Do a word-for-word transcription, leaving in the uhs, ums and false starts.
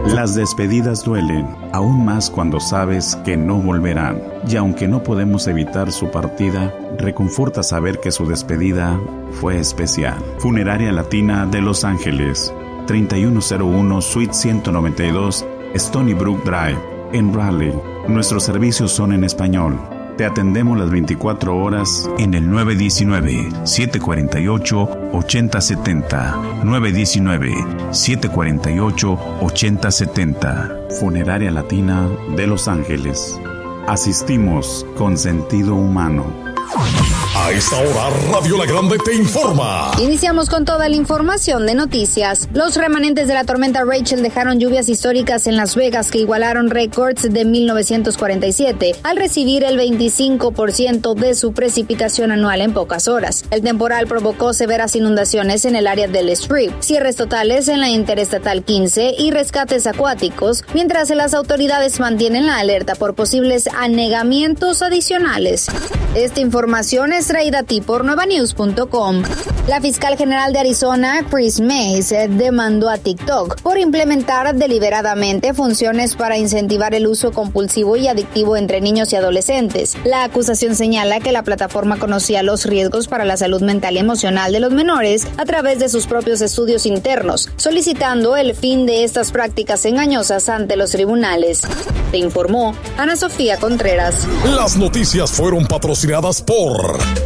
Las despedidas duelen, aún más cuando sabes que no volverán. Y aunque no podemos evitar su partida, reconforta saber que su despedida fue especial. Funeraria Latina de Los Ángeles, treinta y uno cero uno Suite ciento noventa y dos, Stony Brook Drive, en Raleigh. Nuestros servicios son en español. Te atendemos las veinticuatro horas en el nueve uno nueve, siete cuatro ocho, ocho cero siete cero. nueve uno nueve, siete cuatro ocho, ocho cero siete cero. Funeraria Latina de Los Ángeles. Asistimos con sentido humano. A esta hora, Radio La Grande te informa. Iniciamos con toda la información de noticias. Los remanentes de la tormenta Rachel dejaron lluvias históricas en Las Vegas que igualaron récords de mil novecientos cuarenta y siete al recibir el veinticinco por ciento de su precipitación anual en pocas horas. El temporal provocó severas inundaciones en el área del Strip, cierres totales en la Interestatal quince y rescates acuáticos, mientras las autoridades mantienen la alerta por posibles anegamientos adicionales. Esta información es traída a ti por nueva news punto com. La fiscal general de Arizona, Chris Mace, demandó a TikTok por implementar deliberadamente funciones para incentivar el uso compulsivo y adictivo entre niños y adolescentes. La acusación señala que la plataforma conocía los riesgos para la salud mental y emocional de los menores a través de sus propios estudios internos, solicitando el fin de estas prácticas engañosas ante los tribunales. Te informó Ana Sofía Contreras. Las noticias fueron patrocinadas por